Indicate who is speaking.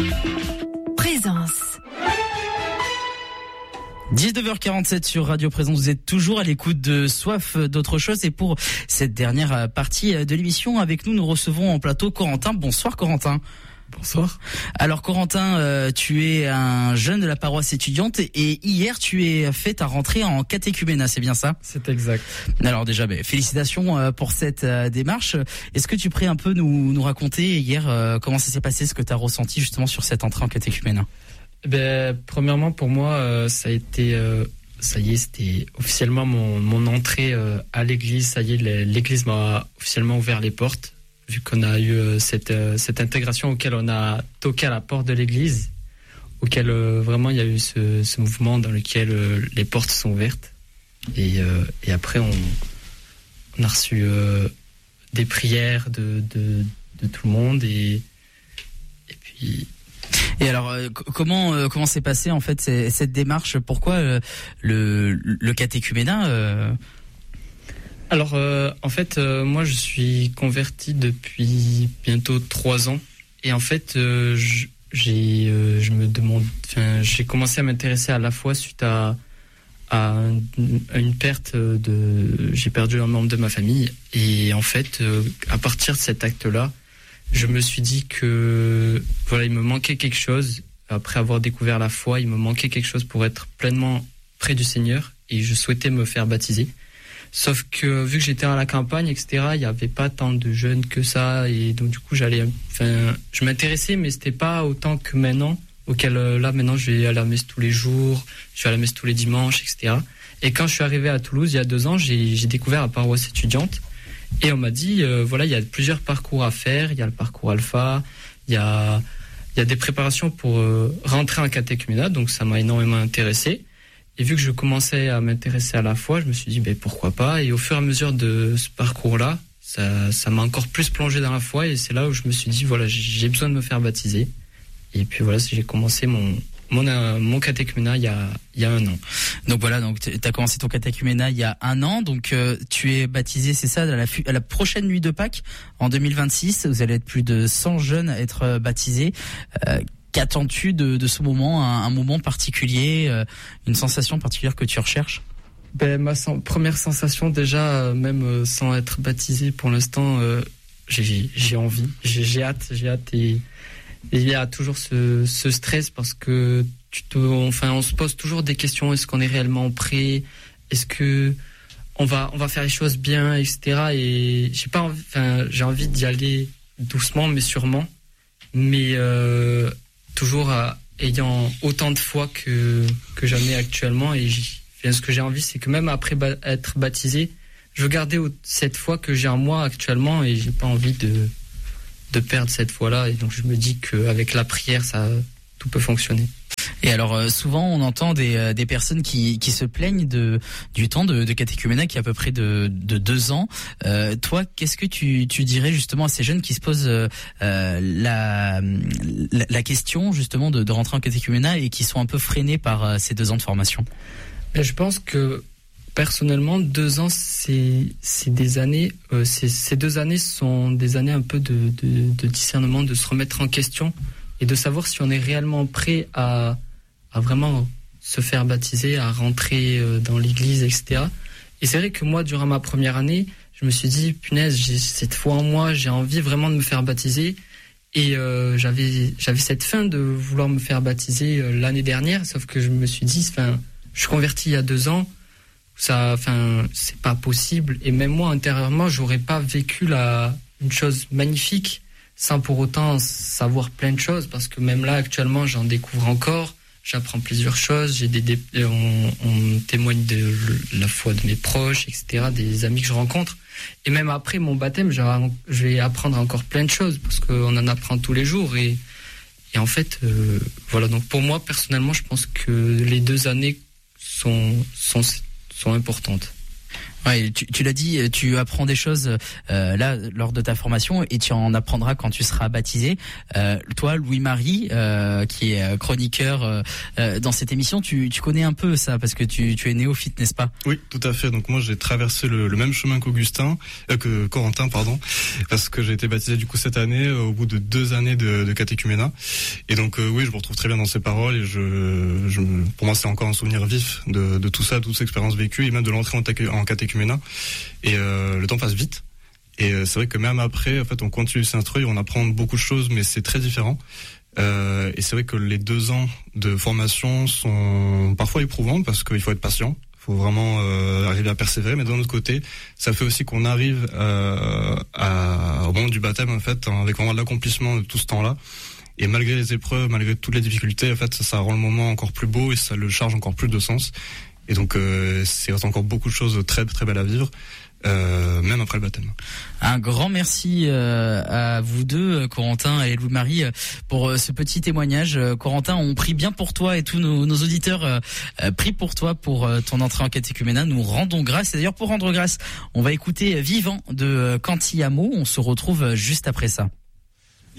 Speaker 1: Présence.
Speaker 2: 19h47 sur Radio Présence, vous êtes toujours à l'écoute de Soif d'autre chose, et pour cette dernière partie de l'émission, avec nous recevons en plateau Corentin. Bonsoir Corentin.
Speaker 3: Bonsoir.
Speaker 2: Alors Corentin, tu es un jeune de la paroisse étudiante et hier tu es fait ta rentrée en catéchuménat, c'est bien ça ?
Speaker 3: C'est exact.
Speaker 2: Alors déjà, félicitations pour cette démarche. Est-ce que tu pourrais un peu nous raconter hier comment ça s'est passé, ce que tu as ressenti justement sur cette entrée en catéchuménat ?
Speaker 3: Premièrement, pour moi, c'était officiellement mon entrée à l'église. Ça y est, l'église m'a officiellement ouvert les portes, vu qu'on a eu cette intégration auquel on a toqué à la porte de l'église, auquel vraiment il y a eu ce mouvement dans lequel les portes sont ouvertes. Et après, on a reçu des prières de tout le monde et puis...
Speaker 2: Et alors, comment s'est passée en fait cette démarche ? Pourquoi le catéchuménat
Speaker 3: Alors, en fait, moi, je suis converti depuis bientôt 3 ans, et en fait, j'ai commencé à m'intéresser à la foi suite à une perte j'ai perdu un membre de ma famille, et en fait, à partir de cet acte-là, je me suis dit que voilà, il me manquait quelque chose. Après avoir découvert la foi, il me manquait quelque chose pour être pleinement près du Seigneur, et je souhaitais me faire baptiser. Sauf que vu que j'étais à la campagne, etc., il n'y avait pas tant de jeunes que ça, et donc du coup je m'intéressais, mais c'était pas autant que maintenant, maintenant je vais à la messe tous les jours, je vais à la messe tous les dimanches, etc. Et quand je suis arrivé à Toulouse il y a 2 ans, j'ai découvert la paroisse étudiante. Et on m'a dit, il y a plusieurs parcours à faire. Il y a le parcours alpha, il y a des préparations pour rentrer en catéchuménat. Donc ça m'a énormément intéressé. Et vu que je commençais à m'intéresser à la foi, je me suis dit, pourquoi pas. Et au fur et à mesure de ce parcours-là, ça m'a encore plus plongé dans la foi. Et c'est là où je me suis dit, voilà, j'ai besoin de me faire baptiser. Et puis voilà, j'ai commencé mon catéchuménat il y a 1 an.
Speaker 2: Donc voilà, tu as commencé ton catéchuménat il y a 1 an, donc tu es baptisé, c'est ça, à la prochaine nuit de Pâques en 2026. Vous allez être plus de 100 jeunes à être baptisés. Qu'attends-tu de ce moment, un moment particulier, une sensation particulière que tu recherches ?
Speaker 3: Ma première sensation déjà, même sans être baptisé pour l'instant, j'ai envie, j'ai hâte et il y a toujours ce stress parce que on se pose toujours des questions. Est-ce qu'on est réellement prêt ? Est-ce que on va faire les choses bien, etc. Et j'ai envie d'y aller doucement mais sûrement, mais toujours ayant autant de foi que j'en ai actuellement. Et ce que j'ai envie, c'est que même après être baptisé, je veux garder cette foi que j'ai en moi actuellement, et j'ai pas envie de perdre cette foi-là. Et donc je me dis qu'avec la prière, tout peut fonctionner.
Speaker 2: Et alors souvent on entend des personnes qui se plaignent du temps de catéchuménat qui est à peu près de 2 ans. Toi, qu'est-ce que tu dirais justement à ces jeunes qui se posent la question justement de rentrer en catéchuménat et qui sont un peu freinés par ces 2 ans de formation ?
Speaker 3: Je pense que personnellement, 2 ans, c'est des années. Ces 2 années sont des années un peu de discernement, de se remettre en question et de savoir si on est réellement prêt à vraiment se faire baptiser, à rentrer dans l'église, etc. Et c'est vrai que moi, durant ma première année, je me suis dit, punaise, j'ai cette foi en moi, j'ai envie vraiment de me faire baptiser. Et j'avais cette faim de vouloir me faire baptiser l'année dernière, sauf que je me suis dit, je suis converti il y a 2 ans. C'est pas possible. Et même moi, intérieurement, j'aurais pas vécu une chose magnifique sans pour autant savoir plein de choses, parce que même là, actuellement, j'en découvre encore. J'apprends plusieurs choses. On témoigne de la foi de mes proches, etc., des amis que je rencontre. Et même après mon baptême, je vais apprendre encore plein de choses, parce qu'on en apprend tous les jours. Et en fait, voilà. Donc pour moi, personnellement, je pense que les 2 années sont importantes.
Speaker 2: Ouais, tu l'as dit, tu apprends des choses là lors de ta formation et tu en apprendras quand tu seras baptisé. Toi, Louis-Marie, qui est chroniqueur dans cette émission, tu connais un peu ça parce que tu es néophyte, n'est-ce pas?
Speaker 1: Oui, tout à fait. Donc moi, j'ai traversé le même chemin que Corentin, pardon, parce que j'ai été baptisé du coup cette année au bout de 2 années de catéchuménat. Et donc oui, je me retrouve très bien dans ces paroles et pour moi, c'est encore un souvenir vif de tout ça, de toute cette expérience vécue et même de l'entrée en catéchuménat. Et le temps passe vite. Et c'est vrai que même après, en fait, on continue de s'instruire, on apprend beaucoup de choses, mais c'est très différent. Et c'est vrai que les 2 ans de formation sont parfois éprouvants parce qu'il faut être patient. Il faut vraiment arriver à persévérer. Mais d'un autre côté, ça fait aussi qu'on arrive au moment du baptême, en fait, avec vraiment l'accomplissement de tout ce temps-là. Et malgré les épreuves, malgré toutes les difficultés, en fait, ça rend le moment encore plus beau et ça le charge encore plus de sens. Et donc, c'est encore beaucoup de choses très, très belles à vivre. Même après le baptême.
Speaker 2: Un grand merci à vous deux, Corentin et Louis-Marie, pour ce petit témoignage. Corentin, on prie bien pour toi et tous nos auditeurs prient pour toi pour ton entrée en catéchuménat. Nous rendons grâce. Et d'ailleurs, pour rendre grâce, on va écouter Vivant de Cantillamo. On se retrouve juste après ça.